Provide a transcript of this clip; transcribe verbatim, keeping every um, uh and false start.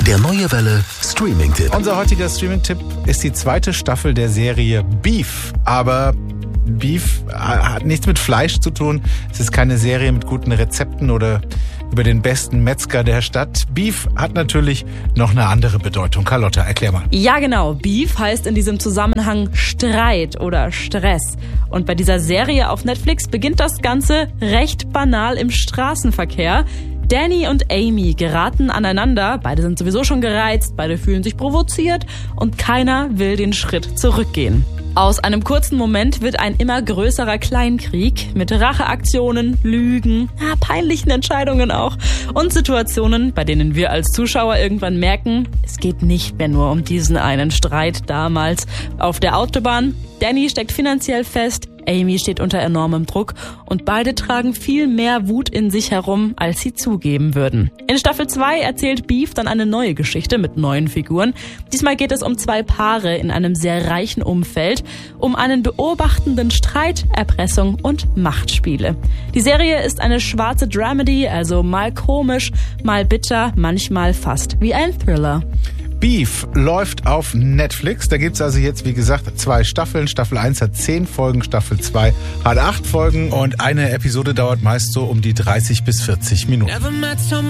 Der Neue Welle Streaming-Tipp. Unser heutiger Streaming-Tipp ist die zweite Staffel der Serie Beef. Aber Beef hat nichts mit Fleisch zu tun. Es ist keine Serie mit guten Rezepten oder über den besten Metzger der Stadt. Beef hat natürlich noch eine andere Bedeutung. Carlotta, erklär mal. Ja, genau. Beef heißt in diesem Zusammenhang Streit oder Stress. Und bei dieser Serie auf Netflix beginnt das Ganze recht banal im Straßenverkehr. Danny und Amy geraten aneinander, beide sind sowieso schon gereizt, beide fühlen sich provoziert und keiner will den Schritt zurückgehen. Aus einem kurzen Moment wird ein immer größerer Kleinkrieg mit Racheaktionen, Lügen, ja, peinlichen Entscheidungen auch und Situationen, bei denen wir als Zuschauer irgendwann merken, es geht nicht mehr nur um diesen einen Streit damals auf der Autobahn. Danny steckt finanziell fest, Amy steht unter enormem Druck und beide tragen viel mehr Wut in sich herum, als sie zugeben würden. In Staffel zwei erzählt Beef dann eine neue Geschichte mit neuen Figuren. Diesmal geht es um zwei Paare in einem sehr reichen Umfeld, um einen beobachtenden Streit, Erpressung und Machtspiele. Die Serie ist eine schwarze Dramedy, also mal komisch, mal bitter, manchmal fast wie ein Thriller. Beef läuft auf Netflix. Da gibt's also jetzt, wie gesagt, zwei Staffeln. Staffel eins hat zehn Folgen, Staffel zwei hat acht Folgen und eine Episode dauert meist so um die dreißig bis vierzig Minuten.